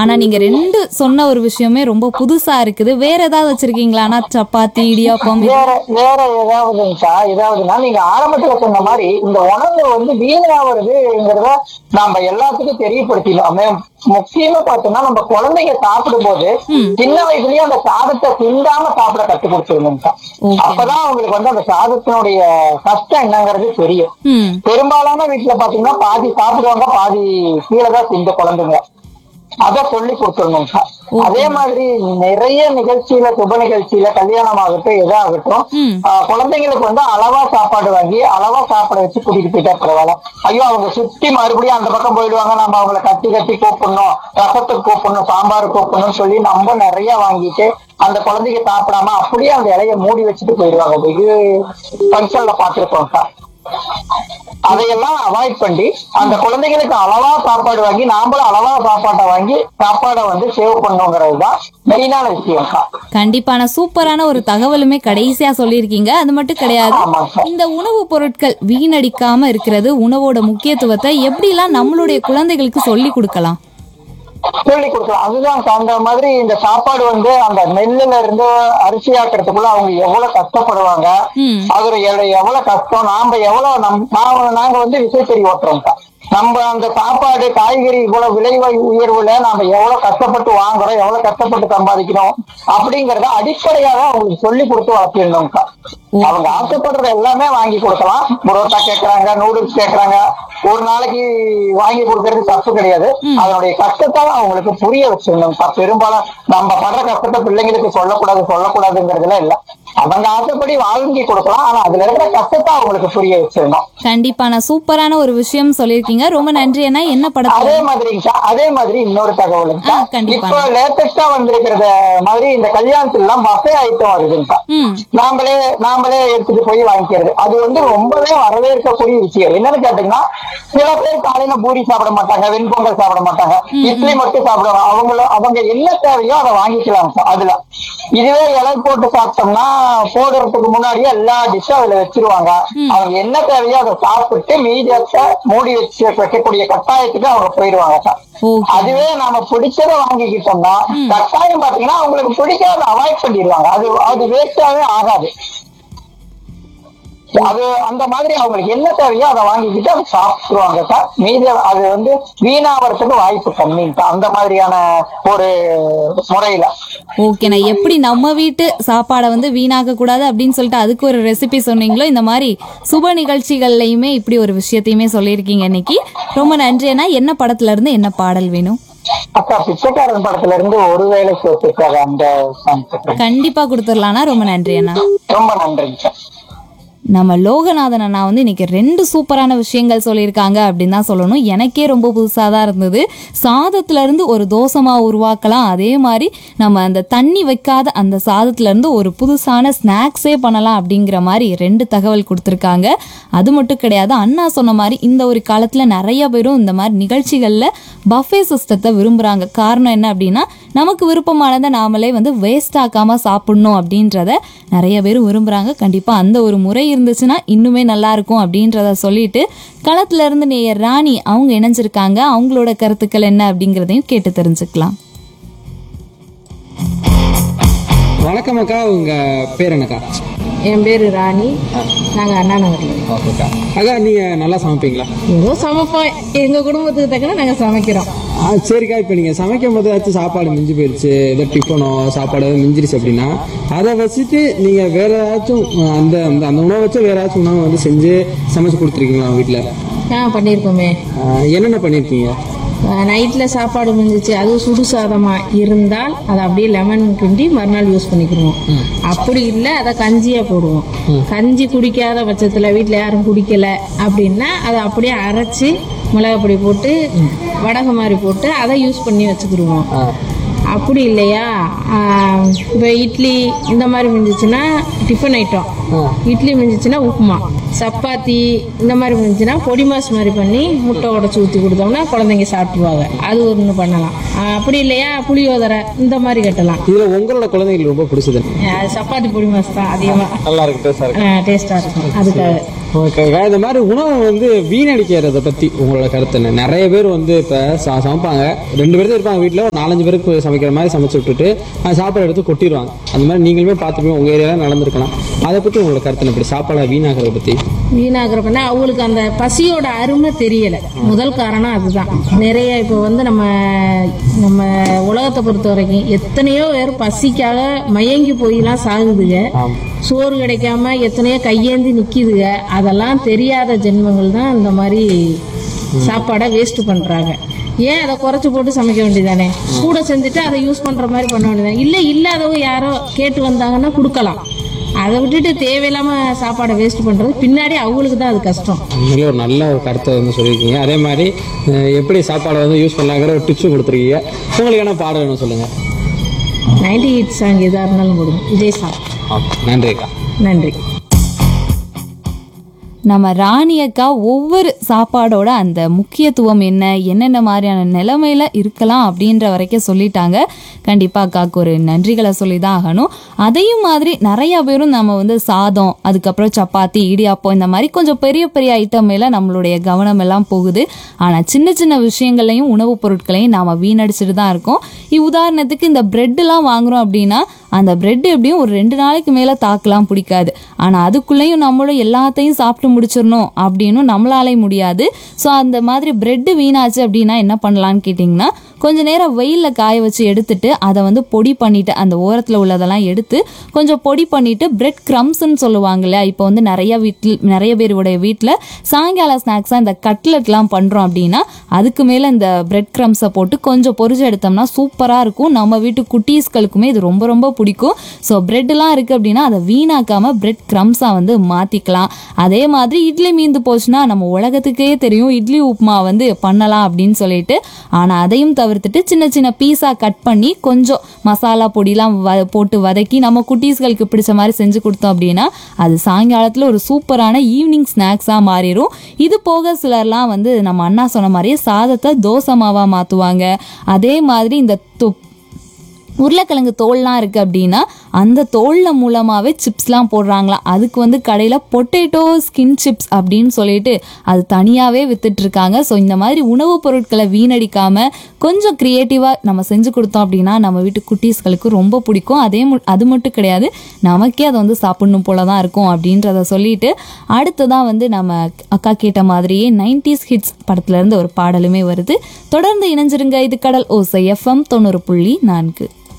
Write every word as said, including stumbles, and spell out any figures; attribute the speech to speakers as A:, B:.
A: ஆனா நீங்க ரெண்டு சொன்ன ஒரு விஷயமே ரொம்ப புதுசா இருக்குது. வேற ஏதாவது வச்சிருக்கீங்களா? ஆனா சப்பாத்தி, இடியாப்பம்
B: வேற வேற ஏதாவதுங்கக்கா ஏதாவதுன்னா நீங்க ஆரம்பத்துல சொன்ன மாதிரி இந்த உணவு வந்து வீணாகிறதுங்கிறத நாம எல்லாத்துக்கும் தெரியப்படுத்திடலாம். முக்கியமா பார்த்தோம்னா நம்ம குழந்தைங்க சாப்பிடும் போது சின்ன வயசுலயே அந்த சாதத்தை சிந்தாம சாப்பிட கத்து கொடுத்துருந்தோம்க்கா. அப்பதான் அவங்களுக்கு வந்து அந்த சாதத்தினுடைய கஷ்டம் என்னங்கிறது தெரியும். பெரும்பாலான வீட்டுல பாத்தீங்கன்னா பாதி சாப்பிடுவாங்க, பாதி கீழேதான் சிந்த குழந்தைங்க. அத சொல்லி கொடுத்துடணும். அதே மாதிரி நிறைய நிகழ்ச்சியில, சுப நிகழ்ச்சியில, கல்யாணம் ஆகட்டும் எதாகட்டும், குழந்தைங்களுக்கு வந்து அளவா சாப்பாடு வாங்கி அளவா சாப்பாட வச்சு கூட்டிட்டு போயிட்டா பரவாயில்ல. ஐயோ அவங்க சுத்தி மறுபடியும் அந்த பக்கம் போயிடுவாங்க, நம்ம அவங்களை கட்டி கட்டி கூப்பிடணும், ரசத்துக்கு கூப்பிடணும், சாம்பார் கூப்பிடணும்னு சொல்லி நம்ம நிறைய வாங்கிட்டு அந்த குழந்தைங்க சாப்பிடாம அப்படியே அந்த இலைய மூடி வச்சுட்டு போயிடுவாங்க. இது ஃபங்க்ஷன்ல பாத்துருக்கோம் சார். அதையெல்லாம் அவாய்ட் பண்ணி அந்த குழந்தைகளுக்கு அளவா சாப்பாடு வாங்கி நாமளும் அளவா சாப்பாட்டை வாங்கி சாப்பாடை வந்து சேவ் பண்ணுங்கிறது தான் மெயினான விஷயம்.
A: கண்டிப்பான சூப்பரான ஒரு தகவலுமே கடைசியா சொல்லியிருக்கீங்க. அது மட்டும் கிடையாது, இந்த உணவுப் பொருட்கள் வீணடிக்காம இருக்கிறது, உணவோட முக்கியத்துவத்தை எப்படிலாம் நம்மளுடைய குழந்தைகளுக்கு சொல்லி கொடுக்கலாம்
B: சொல்லி கொடுக்கலாம். அதுதான் அந்த மாதிரி இந்த சாப்பாடு வந்து அந்த நெல்லுல இருந்து அரிசி ஆக்குறதுக்குள்ள அவங்க எவ்வளவு கஷ்டப்படுவாங்க, அது எவ்வளவு கஷ்டம், நாம எவ்வளவு நம் நாங்க வந்து விசைத்தறி ஓட்டுறோம். நம்ம அந்த சாப்பாடு காய்கறி இவ்வளவு விலை உயர்வுல நாம எவ்வளவு கஷ்டப்பட்டு வாங்குறோம், எவ்வளவு கஷ்டப்பட்டு சம்பாதிக்கிறோம் அப்படிங்கறத அடிப்படையாக அவங்களுக்கு சொல்லி கொடுத்து வளர்த்திடணும்க்கா. அவங்க ஆசைப்படுறது எல்லாமே வாங்கி கொடுக்கலாம். புரோட்டா கேட்கறாங்க, நூடுல்ஸ் கேட்கறாங்க, ஒரு நாளைக்கு வாங்கி கொடுக்கறது தப்பு கிடையாது. அதனுடைய கஷ்டத்தை அவங்களுக்கு புரிய வச்சிடணும்க்கா. பெரும்பாலும் நம்ம படுற கஷ்டத்தை பிள்ளைங்களுக்கு சொல்லக்கூடாது சொல்லக்கூடாதுங்கிறதுல இல்ல, அவங்க ஆசைப்படி வாங்கி கொடுக்கலாம். ஆனா அதுல இருக்கிற கஷ்டத்தை அவங்களுக்கு புரிய வச்சிடணும்.
A: கண்டிப்பா நான் சூப்பரான ஒரு விஷயம் சொல்லியிருக்கீங்க. ரொம்ப நன்றி. அண்ணா என்ன படம்?
B: அதே மாதிரி அதே மாதிரி இன்னொரு தகவல், இப்ப லேட்டஸ்டா வந்திருக்கிறத மாதிரி இந்த கல்யாணத்துல எல்லாம் பஃபே ஐட்டம் வருதுங்கக்கா. நாமளே நாமளே எடுத்துட்டு போய் வாங்கிக்கிறது, அது வந்து ரொம்பவே வரவேற்கக்கூடிய விஷயம். என்னன்னு கேட்டீங்கன்னா, சில பேர் காலையில பூரி சாப்பிட மாட்டாங்க, வெண்பொங்கல் சாப்பிட மாட்டாங்க, இட்லி மட்டும் சாப்பிடுவாங்க. அவங்கள அவங்க என்ன தேவையோ அதை வாங்கிக்கலாம். அதுல இதுவே இலை போட்டு சாப்பிட்டோம்னா போடுறதுக்கு முன்னாடியே எல்லா டிஷ்ஷும் அதுல வச்சிருவாங்க. அவங்க என்ன தேவையோ அதை சாப்பிட்டு மீதியத்தை மூடி வச்சு வைக்கக்கூடிய கட்டாயத்துக்கு அவங்க போயிடுவாங்க சார். அதுவே நாம பிடிச்சதை வாங்கிக்கிட்டோம்னா கட்டாயம் பாத்தீங்கன்னா அவங்களுக்கு பிடிக்காத அவாய்ட் பண்ணிடுவாங்க. அது அது வேஸ்டாவே ஆகாது. அது அந்த மாதிரி அவங்களுக்கு என்ன தேவையோ அதை வாங்கிக்கிட்டு அதை சாப்பிடுவாங்க சார். மீதி அது வந்து வீணாவதுக்கு வாய்ப்பு கம்மி அந்த மாதிரியான ஒரு முறையில.
A: ஓகேண்ணா, எப்படி நம்ம வீட்டு சாப்பாடை வந்து வீணாக்க கூடாது அப்படின்னு சொல்லிட்டு அதுக்கு ஒரு ரெசிபி சொன்னீங்களோ, இந்த மாதிரி சுப நிகழ்ச்சிகள்லயுமே இப்படி ஒரு விஷயத்தையுமே சொல்லியிருக்கீங்க இன்னைக்கு. ரொம்ப நன்றி அண்ணா. என்ன படத்துல இருந்து என்ன பாடல் வேணும்?
B: அக்கா பிச்சைக்காரன் படத்துல இருந்து ஒருவேளை சேர்த்துக்காக அந்த
A: கண்டிப்பா கொடுத்துடலாம்னா. ரொம்ப நன்றி அண்ணா.
B: ரொம்ப நன்றிங்க சார்.
A: நம்ம லோகநாதன் அண்ணா வந்து இன்னைக்கு ரெண்டு சூப்பரான விஷயங்கள் சொல்லியிருக்காங்க அப்படின்னு தான் சொல்லணும். எனக்கே ரொம்ப புதுசாக தான் இருந்தது. சாதத்துலேருந்து ஒரு தோசைமாக உருவாக்கலாம், அதே மாதிரி நம்ம அந்த தண்ணி வைக்காத அந்த சாதத்துலேருந்து ஒரு புதுசான ஸ்நாக்ஸே பண்ணலாம் அப்படிங்கிற மாதிரி ரெண்டு தகவல் கொடுத்துருக்காங்க. அது மட்டும் கிடையாது, அண்ணா சொன்ன மாதிரி இந்த ஒரு காலத்தில் நிறைய பேரும் இந்த மாதிரி நிகழ்ச்சிகளில் பஃபே சிஸ்டத்தை விரும்புகிறாங்க. காரணம் என்ன அப்படின்னா, நமக்கு விருப்பமானதை நாமளே வந்து வேஸ்ட் ஆக்காமல் சாப்பிடணும் அப்படின்றத நிறைய பேரும் விரும்புகிறாங்க. கண்டிப்பாக அந்த ஒரு முறை இருந்துச்சுன்னா இன்னுமே நல்லா இருக்கும் அப்படின்றத சொல்லிட்டு களத்துல இருந்து நேயர் ராணி அவங்க இணைஞ்சிருக்காங்க. அவங்களோட கருத்துக்கள் என்ன அப்படிங்கறதையும் கேட்டு தெரிஞ்சுக்கலாம்.
C: வணக்கம் அக்கா, உங்க பேர் என்னக்கா?
D: என் பேரு ராணி. நாங்க அண்ணா நகர்ல.
C: அக்கா, நீங்க நல்லா சமைப்பீங்களா?
D: ஏதோ சமைப்போம், எங்க குடும்பத்துக்கு தக்கன நாங்க சமைக்கிறோம்.
C: சரிக்கா, இப்ப நீங்க சமைக்கும் போது ஏதாச்சும் சாப்பாடு மிஞ்சி போயிடுச்சு, ஏதோ டிஃபனோ சாப்பாடு மிஞ்சிருச்சு அப்படின்னா அதை வச்சுட்டு நீங்க வேற ஏதாச்சும் அந்த அந்த உணவை வச்சு வேற ஏதாச்சும் உணவை வந்து செஞ்சு சமைச்சு கொடுத்துருக்கீங்களா வீட்டுல?
D: ஆ பண்ணிருக்கோமே.
C: என்னென்ன பண்ணிருக்கீங்க?
D: நைட்ல சாப்பாடு மிஞ்சிச்சு, அது சுடு சாதமா இருந்தால் அதை அப்படியே லெமன் கிண்டி மறுநாள் யூஸ் பண்ணிக்கிடுவோம். அப்படி இல்லை அதை கஞ்சியா போடுவோம். கஞ்சி குடிக்காத பட்சத்துல வீட்டுல யாரும் குடிக்கல அப்படின்னா அதை அப்படியே அரைச்சு மிளகாப்பொடி போட்டு வடகை மாதிரி போட்டு அதை யூஸ் பண்ணி வச்சுக்கிடுவோம். அப்படி இல்லையா, இப்போ இட்லி இந்த மாதிரி மிஞ்சிச்சுன்னா டிஃபன் ஐட்டம், இட்லி மிஞ்சிச்சுன்னா உப்புமா, சப்பாத்தி இந்த மாதிரி இருந்துச்சுன்னா பொடி மாஸ் மாதிரி பண்ணி முட்டை உடச்சி ஊற்றி கொடுத்தோம்னா குழந்தைங்க சாப்பிடுவாங்க. அது ஒன்று பண்ணலாம். ஆஹ் அப்படி இல்லையா புளியோதரை இந்த மாதிரி கட்டலாம்.
C: இதுல உங்களோட குழந்தைங்களுக்கு ரொம்ப பிடிச்சது
D: அது சப்பாத்தி பொடி மாஸ் தான் அதிகமாக
C: நல்லா இருக்கு, டேஸ்டா இருக்கு.
D: டேஸ்டாக இருக்கும். அதுக்காக
C: ஓகே, இந்த மாதிரி உணவை வந்து வீணடிக்கிறத பத்தி உங்களோட கருத்து என்ன? நிறைய பேர் வந்து இப்ப ச- சமைப்பாங்க, ரெண்டு பேர் தான் இருப்பாங்க வீட்டுல, ஒரு நாலஞ்சு பேருக்கு சமைக்கிற மாதிரி சமைச்சு விட்டுட்டு அந்த சாப்பாடு எடுத்து கொட்டிடுவாங்க. அந்த மாதிரி நீங்களுமே பார்த்துப்பீங்க, உங்க ஏரியால நடந்திருக்கலாம். அதை பத்தி உங்களோட கருத்து என்ன? இப்படி சாப்பாடை வீணாகிறத பத்தி.
D: வீணாகிறப்ப அவங்களுக்கு அந்த பசியோட அருமை தெரியல. முதல் காரணம் அதுதான். நிறைய இப்போ வந்து நம்ம நம்ம உலகத்தை பொறுத்த வரைக்கும் எத்தனையோ பேர் பசிக்காக மயங்கி போயெல்லாம் சாகுதுங்க. சோறு கிடைக்காம எத்தனையோ கையேந்தி நிக்குதுங்க. அதெல்லாம் தெரியாத ஜென்மங்கள் தான் இந்த மாதிரி சாப்பாடை வேஸ்ட் பண்றாங்க. ஏன் அதை குறைச்சு போட்டு சமைக்க வேண்டியதானே? கூட செஞ்சுட்டு அதை யூஸ் பண்ற மாதிரி பண்ண வேண்டியதானே? இல்ல இல்லாதவங்க யாரோ கேட்டு வந்தாங்கன்னா கொடுக்கலாம். அதை விட்டுட்டு தேவையில்லாம சாப்பாடை வேஸ்ட் பண்றது பின்னாடி அவங்களுக்கு தான் அது கஷ்டம்.
C: உண்மையிலே ஒரு நல்ல ஒரு கருத்தை வந்து சொல்லியிருக்கீங்க. அதே மாதிரி அஹ், எப்படி சாப்பாடை வந்து யூஸ் பண்ணலாங்கிற ஒரு டிப்ஸும் கொடுத்துருக்கீங்க. உங்களுக்கு என்ன பாடம் வேணும் சொல்லுங்க.
D: நைன்டி எயிட் சாங் எதா இருந்தாலும் போடுங்க, விஜய் சாங்.
C: நன்றி அக்கா.
D: நன்றி.
A: நம்ம ராணி அக்கா ஒவ்வொரு சாப்பாடோட அந்த முக்கியத்துவம் என்ன, என்னென்ன மாதிரியான நிலைமையில இருக்கலாம் அப்படின்ற வரைக்கும் சொல்லிட்டாங்க. கண்டிப்பா அக்காவுக்கு ஒரு நன்றிகளை சொல்லி தான் ஆகணும். அதையும் மாதிரி நிறைய பேரும் நம்ம வந்து சாதம், அதுக்கப்புறம் சப்பாத்தி, இடியாப்பம் இந்த மாதிரி கொஞ்சம் பெரிய பெரிய ஐட்டம் மேல நம்மளுடைய கவனம் எல்லாம் போகுது. ஆனா சின்ன சின்ன விஷயங்களையும் உணவுப் பொருட்களையும் நாம வீணடிச்சுட்டு தான் இருக்கோம். உதாரணத்துக்கு இந்த பிரெட் எல்லாம் வாங்குறோம் அப்படின்னா அந்த பிரெட் எப்படியும் ஒரு ரெண்டு நாளைக்கு மேல தாக்கலாம் பிடிக்காது. ஆனா அதுக்குள்ளேயும் நம்மளும் எல்லாத்தையும் சாப்பிட்டு முடிச்சிடணும் அப்படின்னு நம்மளாலே முடியாது. ஸோ அந்த மாதிரி பிரெட் வீணாச்சு அப்படின்னா என்ன பண்ணலான்னு கேட்டிங்கன்னா, கொஞ்ச நேரம் வெயிலில் காய வச்சு எடுத்துட்டு அதை வந்து பொடி பண்ணிட்டு அந்த ஓரத்தில் உள்ளதெல்லாம் எடுத்து கொஞ்சம் பொடி பண்ணிட்டு பிரெட் க்ரம்ஸ்ன்னு சொல்லுவாங்க இல்லையா, இப்போ வந்து நிறைய வீட்டில் நிறைய பேருடைய வீட்டில் சாயங்கால ஸ்நாக்ஸாக இந்த கட்லெட்லாம் பண்ணுறோம் அப்படின்னா அதுக்கு மேலே இந்த பிரெட் க்ரம்ஸை போட்டு கொஞ்சம் பொரிச்சு எடுத்தோம்னா சூப்பராக இருக்கும். நம்ம வீட்டு குட்டீஸ்களுக்குமே இது ரொம்ப ரொம்ப பிடிக்கும். ஸோ பிரெட்லாம் இருக்குது அப்படின்னா அதை வீணாக்காமல் பிரெட் க்ரம்ஸாக வந்து மாற்றிக்கலாம். அதே மாதிரி இட்லி மீந்து போச்சுன்னா நம்ம உலகத்துக்கே தெரியும் இட்லி உப்புமா வந்து பண்ணலாம் அப்படின்னு சொல்லிட்டு. ஆனால் அதையும் தவிர்த்துட்டு சின்ன சின்ன பீஸாக கட் பண்ணி கொஞ்சம் மசாலா பொடிலாம் வ போட்டு வதக்கி நம்ம குட்டீஸ்களுக்கு பிடிச்ச மாதிரி செஞ்சு கொடுத்தோம் அப்படின்னா அது சாயங்காலத்தில் ஒரு சூப்பரான ஈவினிங் ஸ்நாக்ஸாக மாறிடும். இது போக சிலர்லாம் வந்து நம்ம அண்ணா சொன்ன மாதிரியே சாதத்தை தோசை மாவாக மாற்றுவாங்க. அதே மாதிரி இந்த தொ உருளைக்கிழங்கு தோல்லாம் இருக்குது அப்படின்னா அந்த தோலில் மூலமாகவே சிப்ஸ்லாம் போடுறாங்களாம். அதுக்கு வந்து கடையில் பொட்டேட்டோ ஸ்கின் சிப்ஸ் அப்படின்னு சொல்லிட்டு அது தனியாகவே வித்துட்ருக்காங்க. ஸோ இந்த மாதிரி உணவுப் பொருட்களை வீணடிக்காமல் கொஞ்சம் க்ரியேட்டிவாக நம்ம செஞ்சு கொடுத்தோம் அப்படின்னா நம்ம வீட்டு குட்டீஸ்களுக்கு ரொம்ப பிடிக்கும். அதே மு அது மட்டும் கிடையாது, நமக்கே அதை வந்து சாப்பிடணும் போல தான் இருக்கும் அப்படின்றத சொல்லிட்டு அடுத்ததான் வந்து நம்ம அக்கா கேட்ட மாதிரியே நைன்டிஸ் ஹிட்ஸ் படத்துலேருந்து ஒரு பாடலுமே வருது. தொடர்ந்து இணைஞ்சிருங்க. இது கடல் ஓசை எஃப்எம் தொண்ணூறு புள்ளி நான்கு.